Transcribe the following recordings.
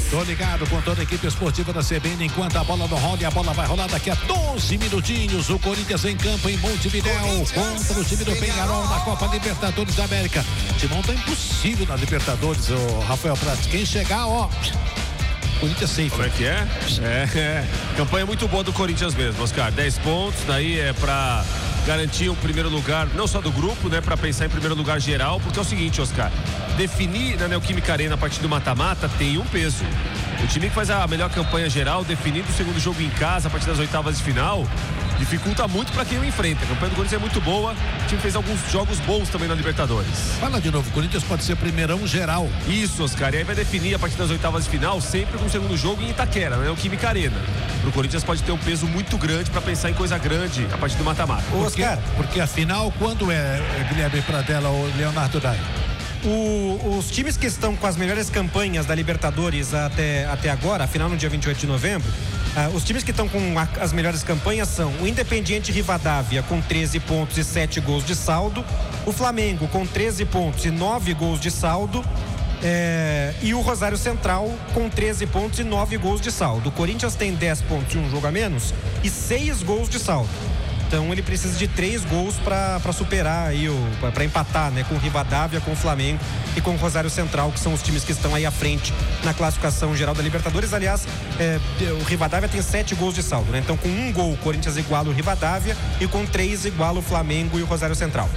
Tô ligado com toda a equipe esportiva da CBN. Enquanto a bola não rola, e a bola vai rolar daqui a 12 minutinhos. O Corinthians em campo em Montevidéu contra o time do Peñarol na Copa Libertadores da América. Timão tá impossível na Libertadores, o Rafael Prats. Quem chegar, ó, Corinthians safe. Como é que é? Campanha muito boa do Corinthians mesmo, Oscar. 10 pontos, daí é pra garantir o primeiro lugar, não só do grupo, né? Pra pensar em primeiro lugar geral, porque é o seguinte, Oscar, definir na Neoquímica Arena a partir do mata-mata tem um peso. O time que faz a melhor campanha geral, definindo o segundo jogo em casa a partir das oitavas de final, dificulta muito para quem o enfrenta. A campanha do Corinthians é muito boa, o time fez alguns jogos bons também na Libertadores. Fala de novo, o Corinthians pode ser primeirão geral. Isso, Oscar, e aí vai definir a partir das oitavas de final, sempre com o segundo jogo em Itaquera, né? O Química Arena. O Corinthians pode ter um peso muito grande para pensar em coisa grande a partir do mata-mata. Oscar, porque afinal, quando é Guilherme Pradella ou Leonardo Dai? Os times que estão com as melhores campanhas da Libertadores até agora, afinal no dia 28 de novembro, os times que estão com as melhores campanhas são o Independiente Rivadavia com 13 pontos e 7 gols de saldo, o Flamengo com 13 pontos e 9 gols de saldo, e o Rosário Central com 13 pontos e 9 gols de saldo. O Corinthians tem 10 pontos e um jogo a menos e 6 gols de saldo. Então ele precisa de 3 gols para superar aí, para empatar, né, com o Rivadavia, com o Flamengo e com o Rosário Central, que são os times que estão aí à frente na classificação geral da Libertadores. Aliás, o Rivadavia tem 7 gols de saldo, né? Então com 1 gol o Corinthians iguala o Rivadavia e com 3 iguala o Flamengo e o Rosário Central.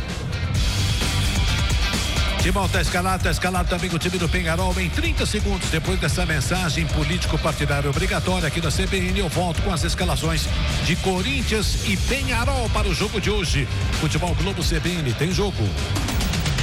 Timão tá escalado também o time do Peñarol em 30 segundos. Depois dessa mensagem político-partidária obrigatória aqui da CBN, eu volto com as escalações de Corinthians e Peñarol para o jogo de hoje. Futebol Globo CBN tem jogo.